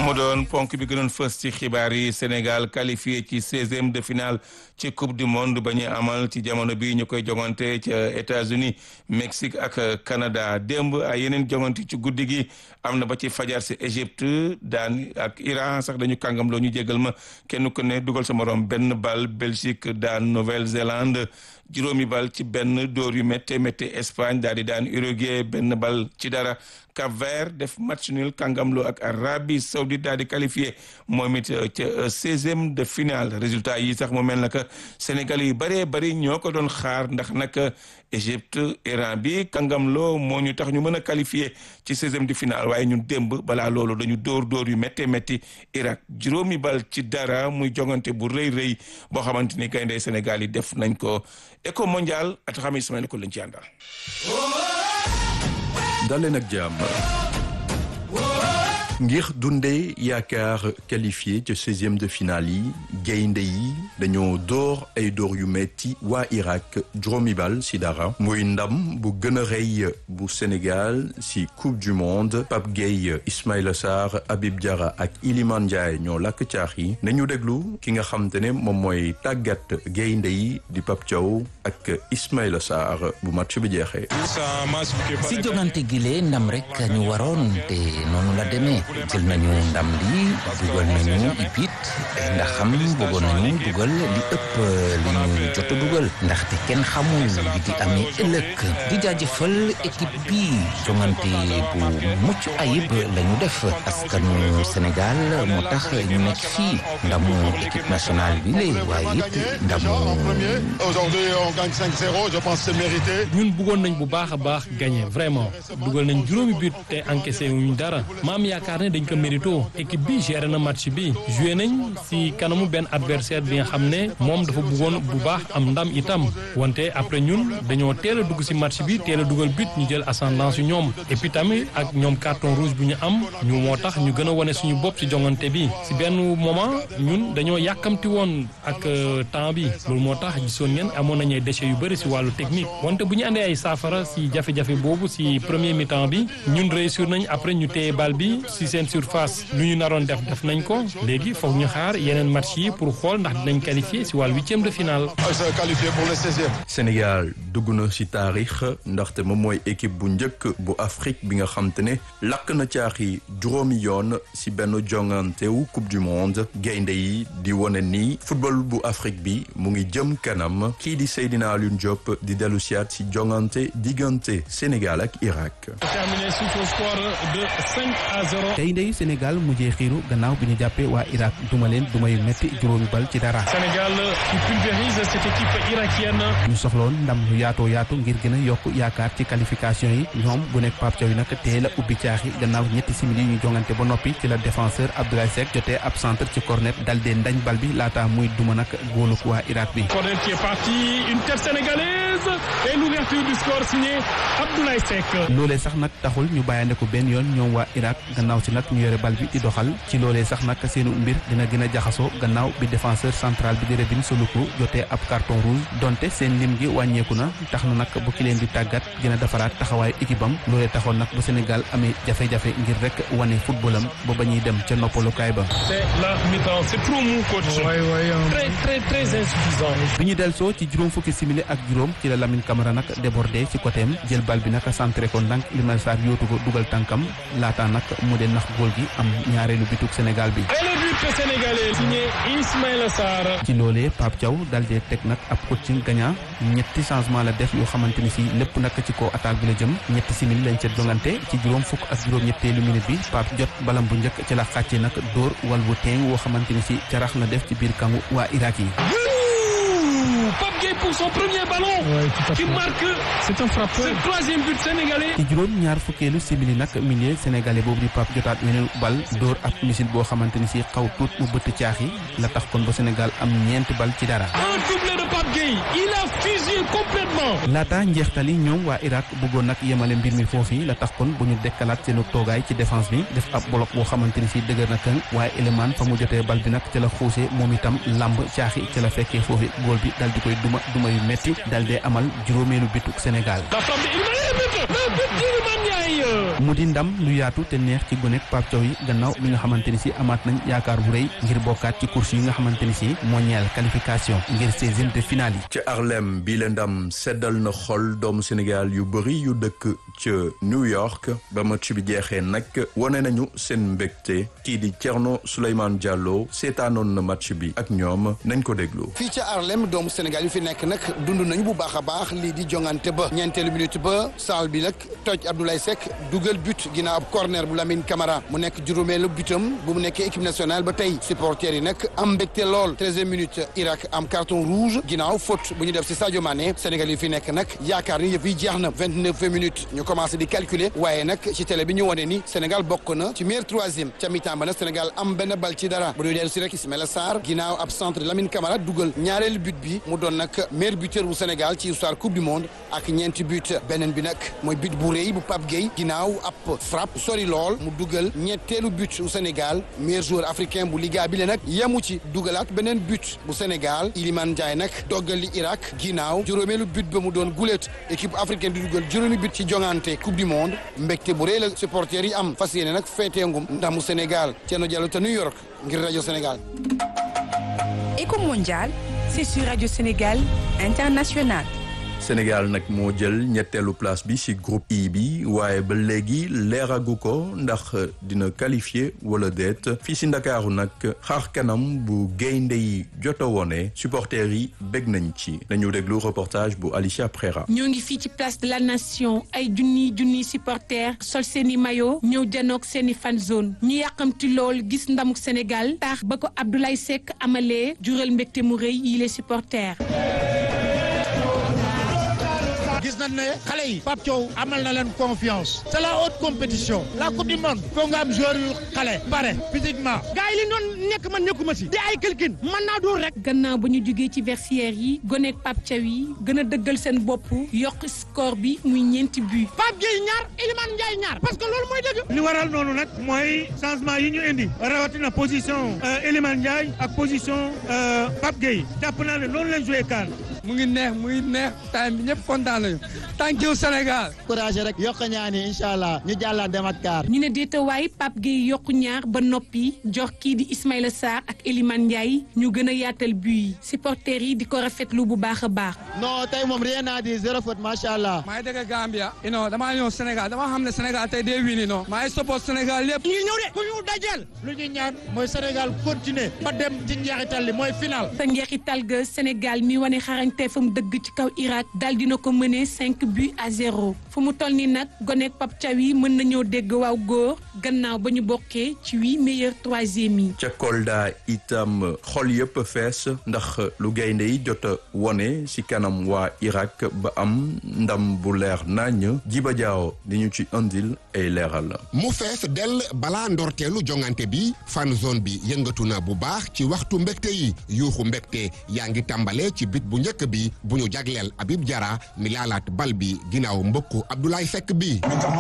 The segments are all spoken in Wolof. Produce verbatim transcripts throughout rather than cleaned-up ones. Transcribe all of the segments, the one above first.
mu doon ponk bi gënoon fës ci xibaar yi Sénégal qualifié ci seizième de finale ci coupe du monde ba ñu amal ci jamono bi ñu koy jongante ca États-Unis Mexique ak Canada démb ay yeneen jongante ci guddi gi am na ba ci fajar si Égypte daan ak Iran sax dañu kàngam loo ñu jégal ma kenn ku ne dugal sa morom benn bal Belgique daan Nouvelle-Zélande juróomi bal ci benn dóor yu métte métte Espagne daal di daan Uruguay benn bal ci dara Cap-Vert def match nul kàngamloo ak Arabie Saoudite daal di qualifié moom it ca seizième de finale résultat yi sax mu mel na que Sénégal yu bëree bëri ñoo ko doon xaar ndax nag Égypte Iran bi kàngamloo moo ñu tax ñu mën a qualifié ci seizième de finale waaye ñun démb balaa loolu dañu dóor dóor yu métte métti Irak juróomi bal ci dara muy jongante bu rëy rëy boo xamante ni gayndey Sénégal yi def nañ ko éco mondial at xam Ismaël ko lañ ci àndal. daleen ak jàmm ngir dundee yaakaar qualifié ca seizième de finale yi gaynde yi dañoo door ay door yu metti waa Irak juróomi bal si dara muy ndam bu gën a rëy bu Sénégal si coupe du monde Pape Gueye Ismaïla Sarr Habib Diarra ak Iliman Ndiaye ñoo lakk caax yi nañu déglu ki nga xam te ne moom mooy tàggat gaynde yi di Pape Thiaw ak Ismaïla Sarr bu match bi jeexee. si jogante gile ndam rek ñu waroon te noonu la demee. jël nañu ndam li dugal nañu ipit ndax xam bëggoon nañu dugal li ëpp li ñu jot a dugal ndaxte kenn xamul li di amee ëllëg di jaajëfal équipe bi jongante bu mucc ayib la ñu def askanu Sénégal moo tax ñu nekk fii ndamu équipe nationale bi lay waaye it ndamu. Aujourd'hui on gagne cinq zéro, je pense c'est mérité. ñun bëggoon nañ bu baax a baax gagner vraiment dugal nañ juróomi but te encaissé wuñ dara ma am yaakaar ne dañ ko mérito équipe bi géré na match bi joué nañ si kanamu benn adversaire bi nga xam ne moom dafa bëggoon bu baax am ndam itam wante après ñun dañoo teel a dugg si match bi teel a dugal but ñu jël ascendance yu ñoom et puis tamit ak ñoom carton rouge bu ñu am ñu moo tax ñu gën a wane suñu bopp si jongante bi si benn moment ñun dañoo yàkkamti woon ak temps bi loolu moo tax gisoon ngeen amoon nañu ay déchets yu bëri si wàllu technique wante bu ñu andee ay saafara si jafe-jafe boobu si premier mi-temps bi ñun réussir nañ après ñu téye bal bi si seen surface lu ñu naroon def def nañ ko léegi foog ñu xaar yeneen match yi pour xool ndax dinañ qualifié si wàllu huitième de finale. qualifié pour le seizième. Sénégal dugg na si taarix ndaxte moom mooy équipe bu njëkk bu Afrique bi nga xam te ne lakk na caaxi juróomi yoon si benn jongantewu coupe du monde gaynde yi di wone ni football bu Afrique bi mu ngi jëm kanam kii di Seydina Alioune Diop di dellu siyaat si jongante diggante Sénégal ak Irak. terminé sous le score de cinq à zéro. gaynde yi Sénégal mujjee xiiru gannaaw bi ñu jàppee waa Irak duma leen duma yu metti juróomi bal ci dara. Sénégal qui pulvérise cette équipe irakienne. ñu soxloon ndam lu yaatoo yaatu ngir gën a yokk yaakaar ci qualification yi ñoom bu nekk Pape Thiaw yi nag teel a ubbi caaxi gannaaw ñetti simili ñu jongante ba noppi ci la défenseur Abdoulaye Seck jotee ab centre ci cornet dal dee ndañ bal bi laata muy duma nag góoluk waa Irak bi. corner qui est parti une tête sénégalaise et l'ouverture du score signé Abdoulaye Seck. loolee sax nag taxul ñu bàyyande ko benn yoon ñoom waa Irak gannaaw si nag ñu yore bal bi di doxal ci loolee sax nag seenu mbir dina gën a jaxasoo gannaaw bi défenseur central bi di Rebine Soluku jotee ab carton rouge donte seen lim gi wàññeeku na tax na nag bu ki leen di tàggat gën a defaraat taxawaayu équipe am loolee taxoon nag bu Sénégal amee jafe-jafe ngir rek wane footballam ba ba ñuy dem ca noppalukaay ba. c'est la mi-temps c'est trop mou coach. oui oui très très très insuffisant. bi ñu delsoo ci juróom fukki simili ak juróom ci la Lamine Camara nag débordé ci côté am jël bal bi nag centré ko ndànk Limamou Sarr yóotu ko dugal tànkam laata nag mu de nax góol gi am ñaareelu bituk Sénégal bi. et le but sénégalais signé Ismaïla Sarr. ci loolee Pape Thiaw dal dee teg nag ab coaching gagnant ñetti changement la def yoo xamante ni si lépp nag ci kaw attaque bi la jëm ñetti simili lañ ca jongante ci juróom fukk ak juróom ñetteelu minute bi Pape jot balam bu njëkk ci la xàcce nag dóor wal bu teeng woo xamante ni si jarax la def ci biir kangu waa Irak yi. Pape Gueye pour son premier ballon. Ouais, qui marque. C'est un frappeur. C'est le troisième but sénégalais. ci juróom ñaar fukkeelu simili nag milieu sénégalais boobu di Pape jotaat weneen bal dóor ab missile boo xamante ni si xaw tuut mu bëtt caax yi la tax kon ba Sénégal am ñeenti bal ci dara. un doublé de Pape Gueye. il a fusillé complètement. laata njeextali ñoom waa Irak bëggoon nag yemale mbir mi foofu la tax kon bu ñu dekkalaat seenu toogaay ci défense bi def ab bloc boo xamante ni si dëgër na kën waaye élément fa mu jotee bal bi nag ci la xuusee moom itam lamb caax yi ci la fekkee foofu góol bi dal di koy duma duma yu metti dal dee amal juróomeelu bituk Sénégal. la frappe de Iliman Ndiaye. mu di ndam lu yaatu te neex ci gonek Pape Thiaw yi gannaaw bi nga xamante ni si amaat nañ yaakaar bu rëy ngir bokkaat ci course yi nga xamante ni si moo ñeel qualification ngir seizième de finale yi. ca Harlem bi la ndam seddal na xol doomu Sénégal yu bëri yu dëkk ca New York ba match bi jeexee nag wane nañu seen mbégte kii di Thierno Souleymane Diallo seetaanoon na match bi ak ñoom nañ ko déglu. fii ca Harlem doomu Sénégal yu fi nekk nag dund nañu bu baax a baax lii di jongante ba ñeenteelu minute ba saal bi nag toj Abdoulaye Seck dugal but ginnaaw ab corner bu Lamine Camara mu nekk juróomeelu butam bu mu nekkee équipe nationale ba tey supporters yi nag am mbégte lool treizième minute Irak am carton rouge ginnaaw faute bu ñu def ci Sadio Mané Sénégal yi fi nekk nag yaakaar ni yëf yi jeex na vingt-neuf minutes ñu commencé di calculer waaye nag ci télé bi ñu wane ni Sénégal bokk na ci meilleur troisième ca mi-temps ba nag Sénégal am benn bal ci dara bu ñuy dellu si rek Ismaïla Sarr ginnaaw ab centre Lamine Camara dugal ñaareelu but bi mu doon nag meilleur buteur bu Sénégal ci histoire coupe du monde ak ñeenti but beneen bi nag mooy but bu rëy bu Pape Gueye ginnaaw ab frappe sori lool mu dugal ñetteelu but bu Sénégal meilleur joueur africain bu Liga bi le nag yemu ci dugalaat beneen but bu Sénégal Iliman Ndiaye nag doggali Irak ginnaaw juróomeelu but ba mu doon gulet équipe africaine di dugal juróomi but ci jongante coupe du monde mbégte bu rëy la supporters yi am fas yéene nag feeteengum ndamu Sénégal Thierno Diallo te New York ngir rajo Sénégal. Éco mondial, c'est sur Radio Sénégal International. Sénégal nag moo jël ñetteelu place bi ci groupe I bi waaye ba léegi leeragu ko ndax dina qualifié wala déet fii ci Ndakaaru nag xar kanam bu gaynde yi joto wone supporters yi bég nañ ci nañu déglu reportage bu Alicia Prera. ñoo ngi fii ci place de la nation ay junni junni supporters sol seeni maillot ñëw janoog seeni fan zone ñu yàqamti lool gis ndamuk Sénégal tax ba ko Abdoulaye Seck amalee jural mbégte mu rëy yi les supporters. gis nañ ne xale yi Pape Thiaw amal na leen confiance c'est la haute compétition la coupe du monde foo nga am joueur yu xale pare physiquement gars yi li doon nekk man nekkuma si di ay kilkin mën naa dóor rek. gannaaw ba ñu jógee ci vestiaire yi goneeg Pape Thiaw yi gën a dëggal seen bopp yokk score bi muy ñeenti but. Pape Gueye ñaar Elimane Ndiaye ñaar parce que loolu mooy dëgg. li waral noonu nag mooy changement yi ñu indi rawatina position Elimane Ndiaye ak position Pape Gueye jàpp naa ne loolu lañ joué kaan mu ngi neex mu ngi neex time bi ñëpp kontaan nañu thank you Sénégal. courage rek yokk ñaani incha allah ñu jàllaat dem ak kaar. ñu ne déetawaay Pape Gueye yokku ñaar ba noppi jox kii di Ismaïla Sarr ak Elimane Ndiaye ñu gën a yaatal but yi supporters yi di ko rafetlu bu baax a baax. non tey moom rien à dire zéro faute macha allah. maa ngi dëgg Gambia. non damaa ñëw Sénégal dama xam ne Sénégal tey day wini non. maa ngi support Sénégal lépp. ñu ngi ñëw de ku ñu dajeel. lu ñu ñaan mooy Sénégal continuer ba dem ci njeexital li mooy final. sa njeexital ga Sénégal mi wane xarañte fa mu dëgg ci kaw Irak dal dina ko mëne cinq buts à zéro fu mu toll nii nag goneeg Pape Thiaw yi mën nañoo dégg waaw góor gannaaw ba ñu bokkee ci huit meilleurs troisième yi. ca Kolda itam xol yëpp fees ndax lu gaynde yi jot a wone ci kanam waa Irak ba am ndam bu leer nañ Jiba Jaaw di ñu ci andil ay leeral. mu fees dell balaa ndorteelu jongante bi fan zone bi yëngatu na bu baax ci waxtu mbégte yi yuuxu mbégte yaa ngi tàmbalee ci bit bu njëkk bi bu ñu jagleel Habib Diarra mi laalaat bal bi ginnaaw mbokku Abdoulaye Seck bi.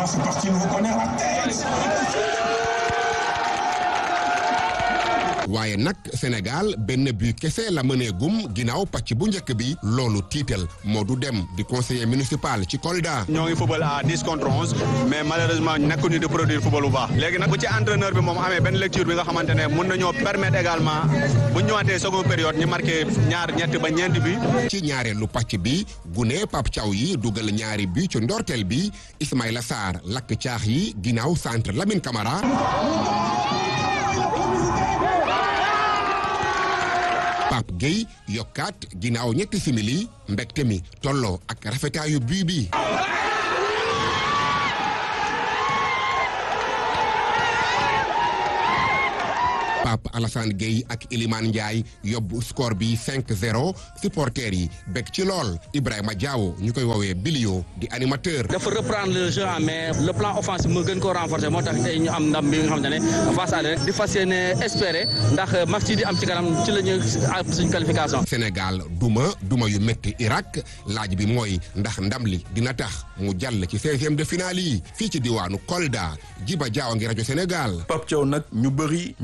waaye nag Sénégal benn but kese la mënee gum ginnaaw pàcc bu njëkk bi loolu tiital Modou Dem di conseiller municipal ci Kolda. ñoo ngi football à dix contre onze mais malheureusement nekkuñu di produire football bu baax léegi nag bu ci entraîneur bi moom amee benn lecture bi nga xamante ne mën nañoo permettre également bu ñu ñëwaatee seconde période ñu marqué ñaar ñett ba ñeenti bi. ci ñaareelu pàcc bi gune Pape Thiaw yi dugal ñaari bi ci ndorteel bi Ismaïla Sarr lakk caax yi ginnaaw centre Lamine Camara. Pape Gueye yokkaat ginnaaw ñetti simili mbégte mi tolloo ak rafetaayu bii bi. Pape Alassane Gueye ak Elimane Ndiaye yóbbu score bi cinq zéro supporters yi bég ci lool Ibrahima Diawo ñu koy woowee Bilio di animateur. dafa reprendre le jeu en main le plan offensif mu gën ko renforcer moo tax tey ñu am ndam bi nga xamante ne face à rek di fas yéene espérer ndax match yi di am ci kanam ci la ñu àpp suñu qualification. Sénégal duma duma yu métti Irak laaj bi mooy ndax ndam li dina tax mu jàll ci seizième de finale yi fii ci diwaanu Kolda Jiba Diawo ngi rajo Sénégal. Pape Thiaw nag ñu bëri ñu ngi doon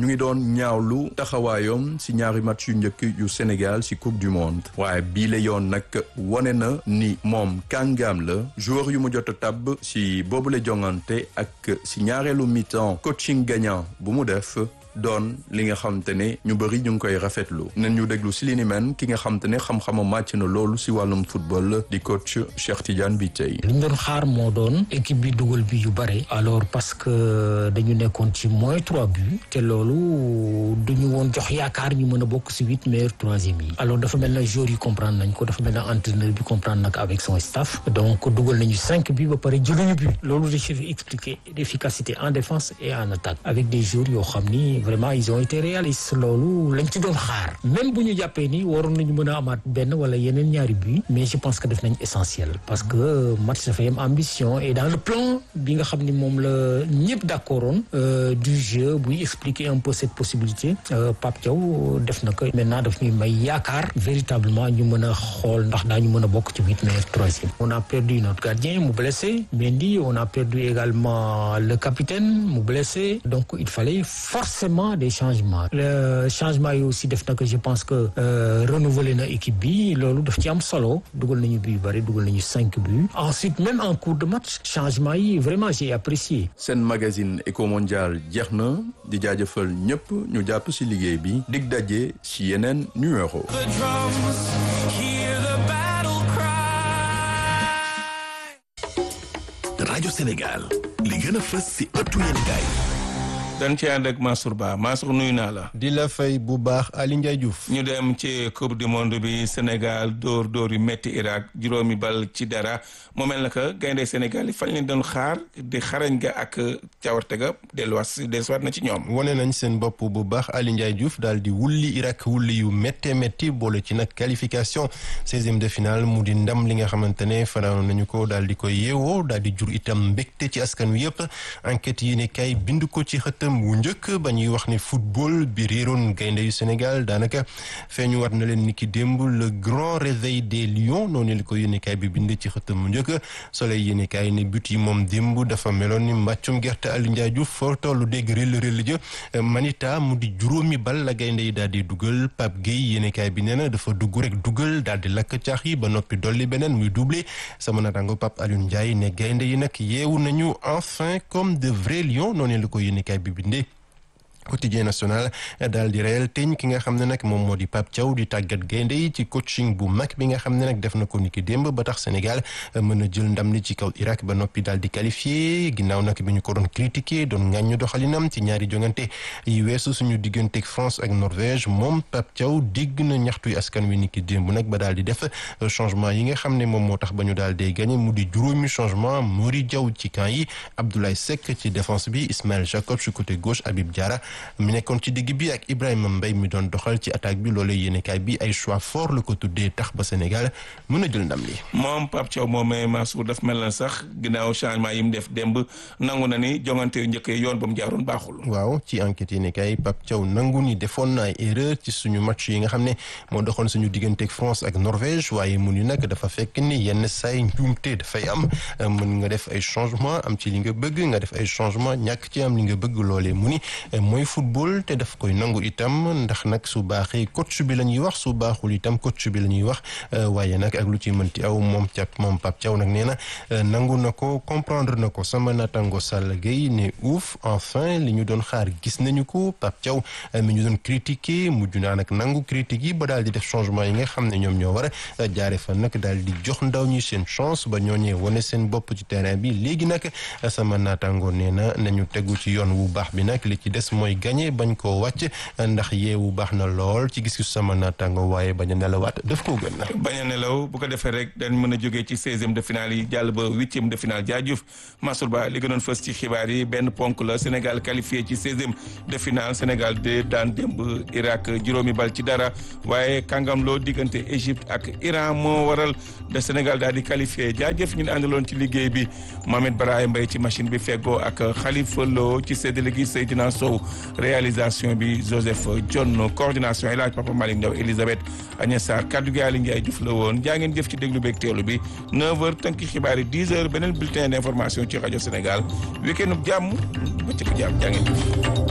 ñaawlu taxawaayam si ñaari match yu njëkk yu Sénégal si coupe du monde waaye bii la yoon nag wone na ni moom kàngaam la joueur yu mu jot a tabb si boobu la jongante ak si ñaareelu mi-temps coaching gagnant bu mu def doon li nga xam te ne ñu bëri ñu ngi koy rafetlu nañ ñu déglu si li ni men ki nga xam te ne xam-xama màcc na loolu si wàllum football di coach Cheikh Tidiane Bitèye. li ñu doon xaar moo doon équipe bi dugal bi yu bare alors parce que dañu nekkoon ci moins trois buts te loolu duñu woon jox yaakaar ñu mën a bokk si huit meilleurs troisième yi alors dafa mel na joueurs yi comprendre nañ ko dafa mel na entraîneur bi comprendre nag avec son staff donc dugal nañu cinq buts ba pare jëluñu but loolu dafa expliquer l'efficacité en défense et en attaque avec des joueurs yoo xam ni vraiment ils ont été réalistes loolu lañ ci doon xaar même bu ñu jàppee ni waroon nañu mën a amaat benn wala yeneen ñaari but mais je pense que def nañ essentiel parce que match dafa yam ambition et dans le plan bi nga xam ni moom la ñëpp d'accord woon du jeu buy expliquer un peu cette possibilité Pape Thiaw def na ko maintenant daf ñuy may yaakaar véritablement ñu mën a xool ndax daañu mën a bokk ci huit meilleurs troisième. On a perdu notre gardien mu blessé Mendy, on a perdu également le capitaine mu blessé donc il fallait forcément des changements le changement yi aussi def na que je pense que euh, renouveler na équipe bi loolu daf ci am solo dugal nañu but yu bari dugal nañu cinq buts ensuite même en cours de match changement yi vraiment j'ai apprécié. seen magazine Eco Mondial jeex na di jaajëfal ñëpp ñu jàpp ci liggéey bi dig daje ci yeneen numéro. rajo Sénégal li gën a fës ci ëttu yéenekaay dañ ci ànd ak Mansour Ba Mansour nuyu naa la. di la fay bu baax Ali Ndiaye Diouf. ñu dem ci coupe du monde bi Sénégal dóor dóor yu métti Irak juróomi bal ci dara mu mel na que gaynde Sénégal yi fañ leen doon xaar di xarañ ga ak cawarte ga delluwaat delluwaat na ci ñoom. wane nañ seen bopp bu baax Ali Ndiaye Diouf daal di wulli Irak wulli yu méttee métti boole ci nag qualification seizième de finale mu di ndam li nga xamante ne fanaan nañu ko daal di koy yeewoo daal di jur itam mbégte ci askan wi yëpp enquête yi ne kay bind ko ci xëttam wu njëkk ba ñuy wax ne football bi réeroon gaynde yu Sénégal daanaka feeñu war na leen ni ki démb le grand réveil des lions noonu li ko yéenekaay bi bind ci xëttam wu njëkk Soleil yéenekaay ne but yi moom démb dafa meloon ni mbàccum gerte Ali Ndiaye Diouf foo tollu dégg réll réll ja Manita mu di juróomi bal la gaynde yi daal di dugal Pape Gueye yéenekaay bi nee na dafa dugg rek dugal daal di lakk caax yi ba noppi dolli beneen muy doublé sama natango Pape Alioune Ndiaye ne gaynde yi nag yeewu nañu enfin comme de vrais lions noonu la ko yéenekaay bi bindee quotidien national daal di réel teñ ki nga xam ne nag moom moo di Pape Thiaw di tàggat gaynde yi ci coaching bu mag bi nga xam ne nag def na ko ni ki démb ba tax Sénégal mën a jël ndam li ci kaw Irak ba noppi daal di qualifié ginnaaw nag bi ñu ko doon critiqué doon ŋàññu doxalinam ci ñaari jongante yi weesu suñu digganteeg France ak Norvège moom Pape Thiaw digg na ñaxtuy askan wi ni ki démb nag ba daal di def changement yi nga xam ne moom moo tax ba ñu daal di gagné mu di juróomi changement Mori Diaw ci camp yi Abdoulaye Seck ci défense bi Ismaël Jacob ci côté gauche Habib Diarra mi nekkoon ci digg bi ak Ibrahima Mbaye mi doon doxal ci attaque bi loolee yéenekaay bi ay choix fort la ko tuddee tax ba Sénégal mën a jël ndam li moom Pape Thiaw moomee Mansour daf mel na sax ginnaaw changement yi mu def démb nangu na ni jongante yu njëkk yoon ba mu jaaroon baaxul. waaw ci enquête yéenekaay Pape Thiaw nangu ni defoon na ay erreur ci suñu match yi nga xam ne moo doxoon suñu digganteeg France ak Norvège waaye mu ni nag dafa fekk ni yenn saay njuumte dafay am mën nga def ay changement am ci li nga bëgg nga def ay changement ñàkk ci am li nga bëgg loolee mu ni mooy football te daf koy nangu itam ndax nag su baaxee coach bi la ñuy wax su baaxul itam coach bi la ñuy wax waaye nag ak lu ci mënti aw moom ca moom Pape Thiaw nag nee na nangu na ko comprendre na ko sama natango Sall Gueye ne ouf enfin li ñu doon xaar gis nañu ko Pape Thiaw mi ñu doon critiquer mujj naa nag nangu critique yi ba daal di def changement yi nga xam ne ñoom ñoo war a jaare fa nag daal di jox ndaw ñi seen chance ba ñooñee wane seen bopp ci terrain bi léegi nag sama natango nee na nañu tegu ci yoon wu baax bi nag li ci des mooy gagné bañ koo wàcc ndax yeewu baax na lool ci gis-gis sama naataango waaye bañ a nelawaat daf koo gën na bañ a nelaw bu ko defee rek dañ mën a jógee ci seizième de finale yi jàll ba huitième de finale jaajëf Mansour Ba li gënoon fës ci xibaar yi benn ponk la Sénégal qualifié ci seizième de finale Sénégal de daan démb Irak juróomi bal ci dara waaye kàngam loo diggante Égypte ak Iran moo waral de Sénégal daal di qualifié jaajëf ñu àndaloon ci liggéey bi Mohamed Baraye Mbaye ci machine bi feggoo ak Khalifa Lo ci séddale gi Seydina Sow réalisation bi Joseph John coordination El Hadj Papa Malick Ndaw Elisabeth Agnès Sarr kaddu gi Aly Ndiaye Diouf la woon jaa ngeen jëf ci déglu beeg teelu bi neuf heures tënki xibaar yi dix heures beneen bulletin d'information ci rajo Sénégal week-end jàmm bëccëg jàmm jaa ngeen jëf